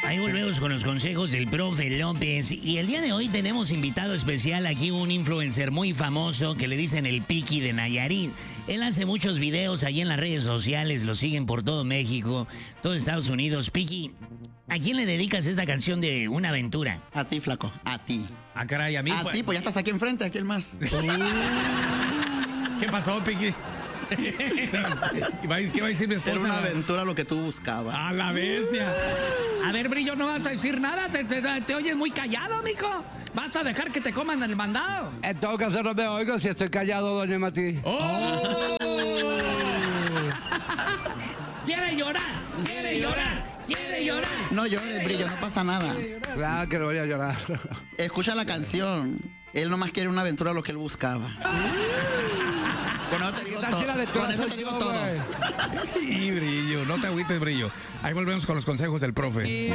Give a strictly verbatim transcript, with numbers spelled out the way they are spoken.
Ahí volvemos con los consejos del profe López. Y el día de hoy tenemos invitado especial aquí un influencer muy famoso que le dicen el Piqui de Nayarit. Él hace muchos videos allí en las redes sociales, lo siguen por todo México, todo Estados Unidos. Piqui, ¿a quién le dedicas esta canción de Una Aventura? A ti, flaco, a ti. Ah, caray, a mí. A ti, pues ya estás aquí enfrente, ¿a quién más? ¿Qué pasó, Piqui? ¿Qué va a decir mi esposa? Era una aventura lo que tú buscabas. A la bestia. A ver, Brillo, no vas a decir nada. Te, te, te oyes muy callado, mijo. Vas a dejar que te coman el mandado. En todo caso no me oigo si estoy callado, doña Mati. ¡Oh! ¡Quiere llorar! ¡Quiere llorar! ¡Quiere llorar! No llores, Brillo, no pasa nada. Claro que no voy a llorar. Escucha la canción. Él nomás quiere una aventura lo que él buscaba. Con eso te digo ¿Qué tal si la todo. aventura Con eso soy te digo yo, todo. güey? Y Brillo, no te agüites, Brillo. Ahí volvemos con los consejos del profe.